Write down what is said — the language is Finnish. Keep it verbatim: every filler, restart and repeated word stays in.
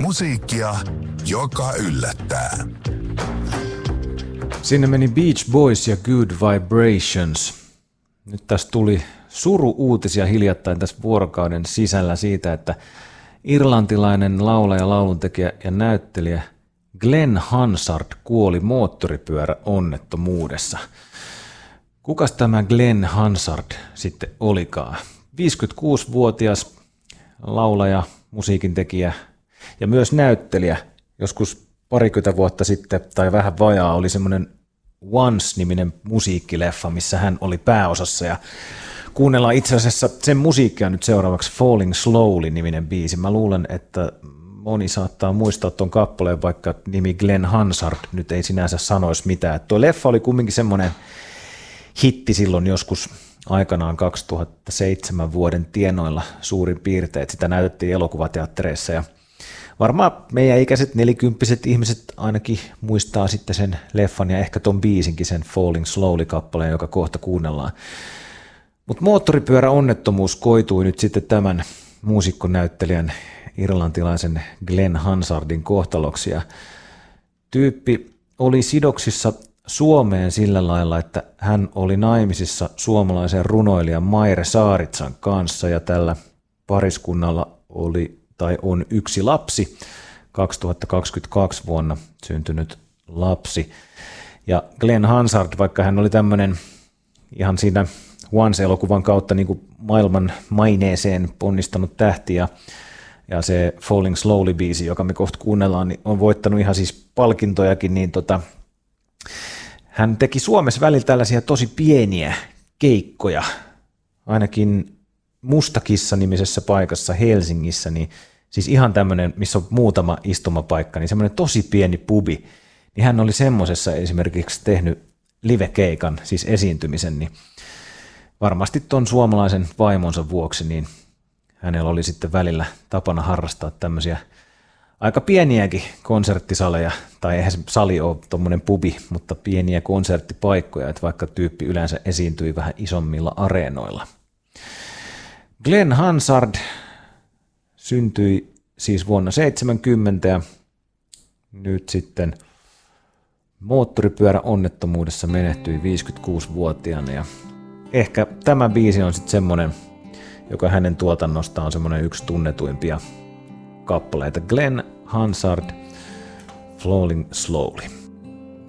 Musiikkia, joka yllättää. Sinne meni Beach Boys ja Good Vibrations. Nyt tässä tuli suru-uutisia hiljattain tässä vuorokauden sisällä siitä, että irlantilainen laulaja, lauluntekijä ja näyttelijä Glenn Hansard kuoli moottoripyöräonnettomuudessa. Kukas tämä Glenn Hansard sitten olikaan? viisikymmentäkuusivuotias laulaja, musiikintekijä ja myös näyttelijä. Joskus parikymmentä vuotta sitten tai vähän vajaa oli semmoinen Once-niminen musiikkileffa, missä hän oli pääosassa ja kuunnellaan itse asiassa sen musiikkia nyt seuraavaksi Falling Slowly-niminen biisi. Mä luulen, että moni saattaa muistaa tuon kappaleen, vaikka nimi Glenn Hansard nyt ei sinänsä sanoisi mitään. Tuo leffa oli kumminkin semmoinen hitti silloin joskus aikanaan kaksituhattaseitsemän vuoden tienoilla suurin piirtein, että sitä näytettiin elokuvateattereissa ja varmaan meidän ikäiset nelikymppiset ihmiset ainakin muistaa sitten sen leffan ja ehkä ton biisinkin, sen Falling Slowly-kappaleen, joka kohta kuunnellaan. Mutta moottoripyöräonnettomuus koitui nyt sitten tämän muusikkonäyttelijän irlantilaisen Glenn Hansardin kohtaloksi ja tyyppi oli sidoksissa Suomeen sillä lailla, että hän oli naimisissa suomalaisen runoilijan Maire Saaritsan kanssa ja tällä pariskunnalla oli tai on yksi lapsi, kaksituhattakaksikymmentäkaksi vuonna syntynyt lapsi. Ja Glenn Hansard, vaikka hän oli tämmöinen ihan siinä Once-elokuvan kautta niin kuin maailman maineeseen ponnistanut tähti ja, ja se Falling Slowly-biisi, joka me kohta kuunnellaan, niin on voittanut ihan siis palkintojakin, niin tota, hän teki Suomessa välillä tällaisia tosi pieniä keikkoja, ainakin Mustakissa-nimisessä paikassa Helsingissä, niin siis ihan tämmöinen, missä on muutama istumapaikka, niin semmoinen tosi pieni pubi, niin hän oli semmoisessa esimerkiksi tehnyt livekeikan, siis esiintymisen, niin varmasti ton suomalaisen vaimonsa vuoksi, niin hänellä oli sitten välillä tapana harrastaa tämmöisiä aika pieniäkin konserttisaleja, tai eihän se sali ole tommoinen pubi, mutta pieniä konserttipaikkoja, että vaikka tyyppi yleensä esiintyi vähän isommilla areenoilla. Glenn Hansard syntyi siis vuonna seitsemänkymmentä ja nyt sitten moottoripyöräonnettomuudessa menehtyi viisikymmentäkuusivuotiaana ja ehkä tämä biisi on sitten semmoinen, joka hänen tuotannostaan on semmoinen yksi tunnetuimpia kappaleita. Glenn Hansard, Falling Slowly.